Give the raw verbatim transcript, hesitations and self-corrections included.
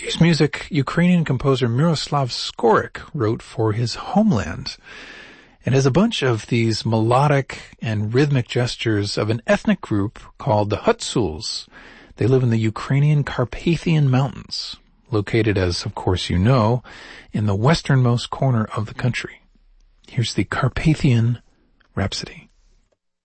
Whose music Ukrainian composer Miroslav Skorik wrote for his homeland. It has a bunch of these melodic and rhythmic gestures of an ethnic group called the Hutsuls. They live in the Ukrainian Carpathian Mountains, located, as of course you know, in the westernmost corner of the country. Here's the Carpathian Rhapsody.